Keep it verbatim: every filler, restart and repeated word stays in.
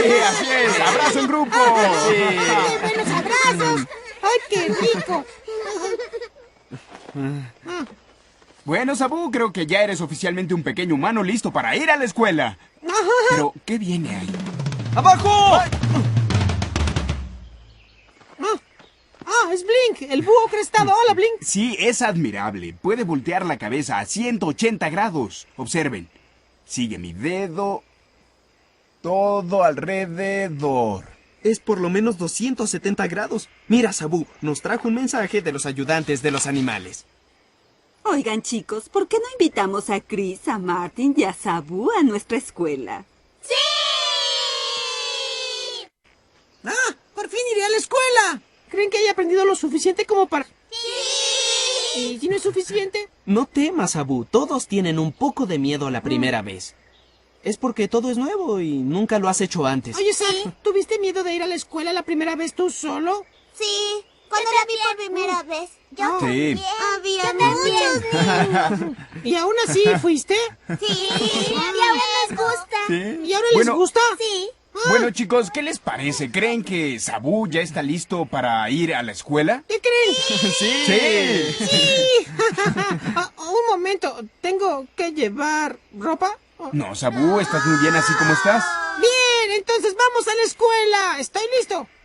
así es. ¡Abrazo en grupo! Sí. ¡Qué buenos abrazos! ¡Ay, qué rico! Bueno, Sabú, creo que ya eres oficialmente un pequeño humano listo para ir a la escuela. Pero, ¿qué viene ahí? ¡Abajo! ¡Ah, es Blink! ¡El búho crestado! ¡Hola, Blink! Sí, es admirable. Puede voltear la cabeza a ciento ochenta grados. Observen. Sigue mi dedo. Todo alrededor. Es por lo menos doscientos setenta grados. Mira, Sabú, nos trajo un mensaje de los ayudantes de los animales. Oigan, chicos, ¿por qué no invitamos a Chris, a Martin y a Sabú a nuestra escuela? ¡Sí! ¡Ah! ¡Por fin iré a la escuela! ¿Creen que haya aprendido lo suficiente como para...? ¡Sí! ¿Y si no es suficiente? No temas, Sabú. Todos tienen un poco de miedo la primera vez. Es porque todo es nuevo y nunca lo has hecho antes. Oye, Sam, ¿tuviste miedo de ir a la escuela la primera vez tú solo? Sí, cuando la vi por primera vez. Yo Sí. había muchos. ¿Y aún así fuiste? Sí, y ahora nos gusta. ¿Sí? ¿Y ahora les Bueno, gusta? Sí. Bueno, chicos, ¿qué les parece? ¿Creen que Sabú ya está listo para ir a la escuela? ¿Qué creen? Sí. Sí. ¡Sí! Ah, un momento, ¿tengo que llevar ropa? No, Sabú, estás muy bien así como estás. Bien, entonces vamos a la escuela. Estoy listo.